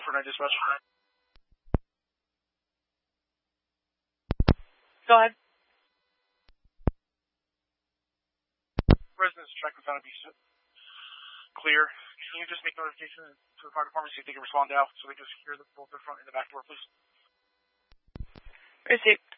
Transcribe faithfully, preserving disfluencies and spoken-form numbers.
for night dispatch. Go ahead. Residents check and found a piece clear. Can you just make notification to the fire department, see if they can respond now, so they can secure the, both the front and the back door, please? Receipt.